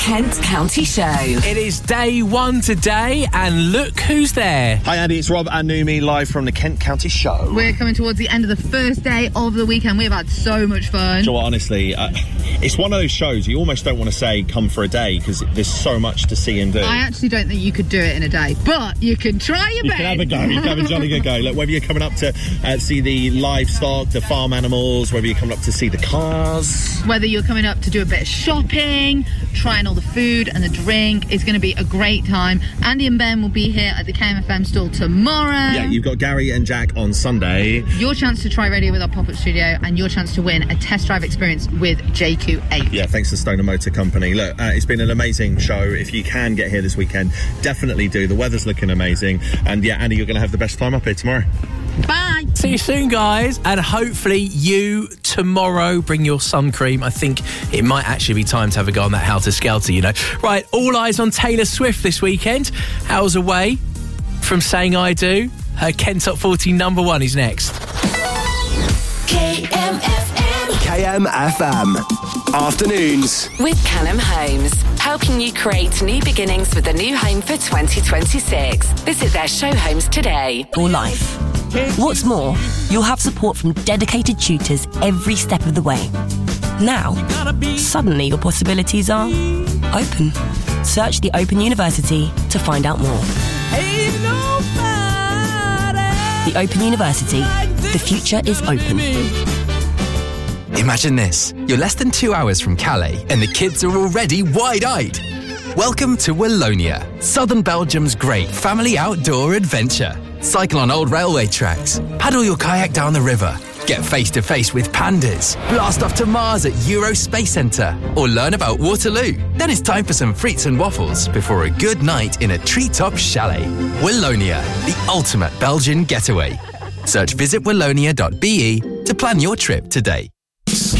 Kent County Show. It is day one today, and look who's there. Hi Andy, it's Rob and Numi live from the Kent County Show. We're coming towards the end of the first day of the weekend. We've had so much fun. So honestly, it's one of those shows you almost don't want to say come for a day because there's so much to see and do. I actually don't think you could do it in a day, but you can try your best. You can have a go. You can have a jolly good go. Look, whether you're coming up to see the livestock, the farm animals, whether you're coming up to see the cars, whether you're coming up to do a bit of shopping, trying all the food and the drink, it's going to be a great time. Andy and Ben will be here at the KMFM stall tomorrow. Yeah, you've got Gary and Jack on Sunday. Your chance to try radio with our pop-up studio and your chance to win a test drive experience with JQ8. Yeah, thanks to Stoner Motor Company. Look, it's been an amazing show. If you can get here this weekend, definitely do. The weather's looking amazing. And yeah, Andy, you're going to have the best time up here tomorrow. Bye. See you soon, guys. And hopefully you tomorrow bring your sun cream. I think it might actually be time to have a go on that Helter Skelter, you know. Right, all eyes on Taylor Swift this weekend. Hours away from Saying I Do. Her Kent Top 40 number one is next. KMFM. Afternoons. With Callum Homes, helping you create new beginnings with a new home for 2026. Visit their show homes today. Your life. What's more, you'll have support from dedicated tutors every step of the way. Now, suddenly your possibilities are open. Search the Open University to find out more. The Open University. The future is open. Imagine this. You're less than 2 hours from Calais and the kids are already wide-eyed. Welcome to Wallonia, southern Belgium's great family outdoor adventure. Cycle on old railway tracks, paddle your kayak down the river, get face-to-face with pandas, blast off to Mars at Euro Space Centre, or learn about Waterloo. Then it's time for some frites and waffles before a good night in a treetop chalet. Wallonia, the ultimate Belgian getaway. Search visitwallonia.be to plan your trip today.